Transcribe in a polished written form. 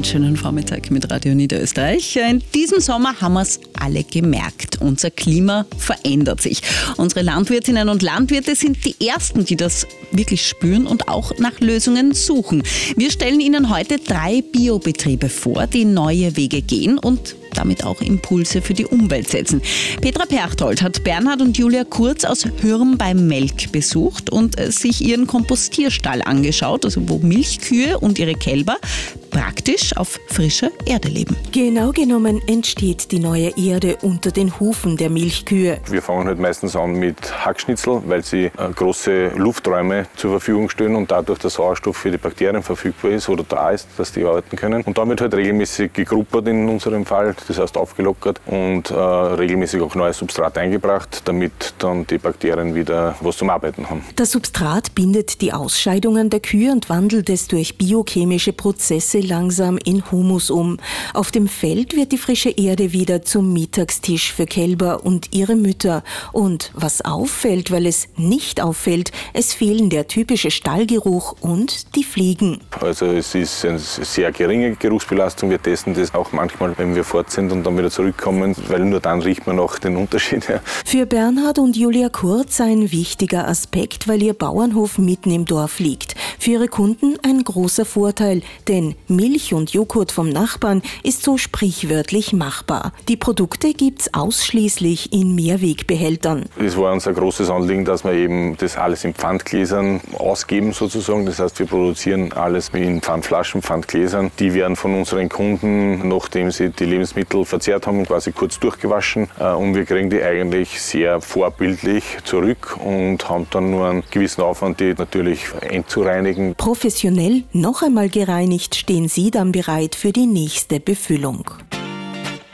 Einen schönen Vormittag mit Radio Niederösterreich. In diesem Sommer haben wir es alle gemerkt. Unser Klima verändert sich. Unsere Landwirtinnen und Landwirte sind die Ersten, die das wirklich spüren und auch nach Lösungen suchen. Wir stellen Ihnen heute 3 Biobetriebe vor, die neue Wege gehen und damit auch Impulse für die Umwelt setzen. Petra Perchtold hat Bernhard und Julia Kurz aus Hürm bei Melk besucht und sich ihren Kompostierstall angeschaut, also wo Milchkühe und ihre Kälber praktisch auf frischer Erde leben. Genau genommen entsteht die neue Erde unter den Hufen der Milchkühe. Wir fangen halt meistens an mit Hackschnitzel, weil sie große Lufträume zur Verfügung stellen und dadurch der Sauerstoff für die Bakterien verfügbar ist oder da ist, dass die arbeiten können. Und damit halt regelmäßig gegruppert in unserem Fall, das heißt aufgelockert und regelmäßig auch neues Substrat eingebracht, damit dann die Bakterien wieder was zum Arbeiten haben. Das Substrat bindet die Ausscheidungen der Kühe und wandelt es durch biochemische Prozesse langsam in Humus um. Auf dem Feld wird die frische Erde wieder zum Mittagstisch für Kälber und ihre Mütter. Und was auffällt, weil es nicht auffällt, es fehlen der typische Stallgeruch und die Fliegen. Also es ist eine sehr geringe Geruchsbelastung. Wir testen das auch manchmal, wenn wir fort sind und dann wieder zurückkommen, weil nur dann riecht man auch den Unterschied. Für Bernhard und Julia Kurz ein wichtiger Aspekt, weil ihr Bauernhof mitten im Dorf liegt. Für ihre Kunden ein großer Vorteil, denn Milch und Joghurt vom Nachbarn ist so sprichwörtlich machbar. Die Produkte gibt's ausschließlich in Mehrwegbehältern. Es war uns ein großes Anliegen, dass wir eben das alles in Pfandgläsern ausgeben sozusagen. Das heißt, wir produzieren alles in Pfandflaschen, Pfandgläsern. Die werden von unseren Kunden, nachdem sie die Lebensmittel verzehrt haben, quasi kurz durchgewaschen. Und wir kriegen die eigentlich sehr vorbildlich zurück und haben dann nur einen gewissen Aufwand, die natürlich entzureinigen. Professionell noch einmal gereinigt stehen sie dann bereit für die nächste Befüllung.